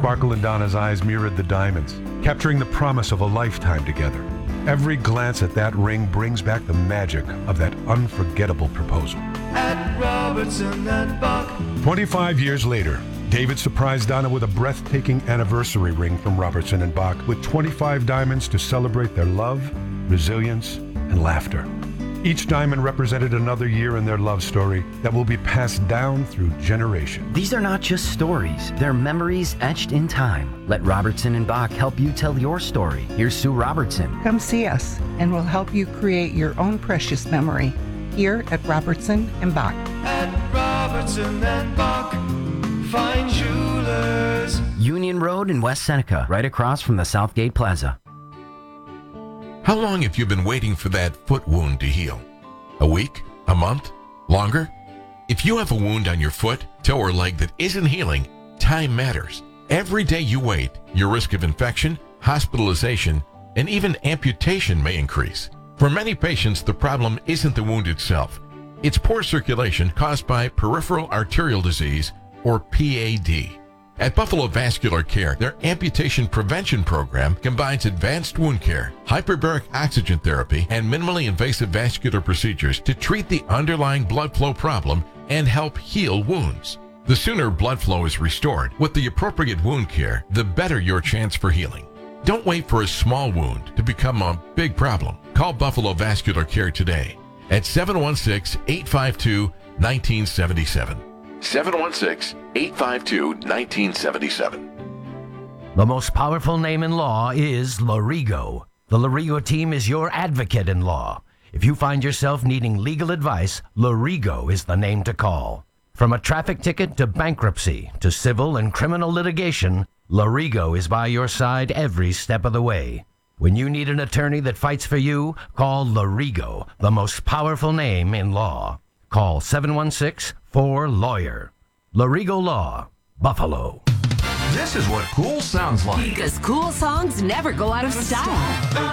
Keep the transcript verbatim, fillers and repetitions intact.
sparkle in Donna's eyes mirrored the diamonds, capturing the promise of a lifetime together. Every glance at that ring brings back the magic of that unforgettable proposal. At Robertson and Bach. twenty-five years later, David surprised Donna with a breathtaking anniversary ring from Robertson and Bach with twenty-five diamonds to celebrate their love, resilience, and laughter. Each diamond represented another year in their love story that will be passed down through generations. These are not just stories, they're memories etched in time. Let Robertson and Bach help you tell your story. Here's Sue Robertson. Come see us, and we'll help you create your own precious memory here at Robertson and Bach. At Robertson and Bach, fine jewelers. Union Road in West Seneca, right across from the Southgate Plaza. How long have you been waiting for that foot wound to heal? A week? A month? Longer? If you have a wound on your foot, toe, or leg that isn't healing, time matters. Every day you wait, your risk of infection, hospitalization, and even amputation may increase. For many patients, the problem isn't the wound itself. It's poor circulation caused by peripheral arterial disease, or P A D. At Buffalo Vascular Care, their amputation prevention program combines advanced wound care, hyperbaric oxygen therapy, and minimally invasive vascular procedures to treat the underlying blood flow problem and help heal wounds. The sooner blood flow is restored with the appropriate wound care, the better your chance for healing. Don't wait for a small wound to become a big problem. Call Buffalo Vascular Care today at seven one six, eight five two, one nine seven seven. seven one six, eight five two, one nine seven seven. The most powerful name in law is Lorigo. The Lorigo team is your advocate in law. If you find yourself needing legal advice, Lorigo is the name to call. From a traffic ticket to bankruptcy to civil and criminal litigation, Lorigo is by your side every step of the way. When you need an attorney that fights for you, call Lorigo, the most powerful name in law. Call seven one six, four, lawyer. Lorigo Law, Buffalo. This is what cool sounds like. Because cool songs never go out of style.